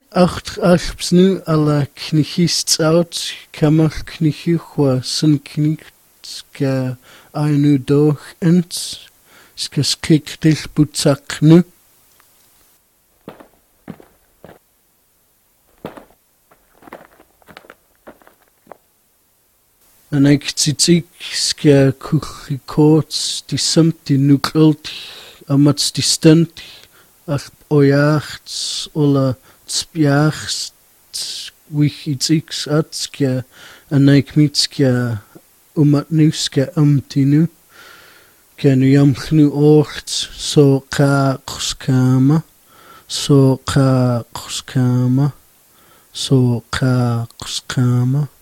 Alpsnu alla knichist out kamal knichua sun knichtska ainu doch ent ska skiktil butsaknu. En ik titik ska kuchikots die samt die nukelt amats die stunt ach ojachts ola spjachts wichitiks atska en ik mitska umatnuska amtinu kan jamchnu ocht so kama so kama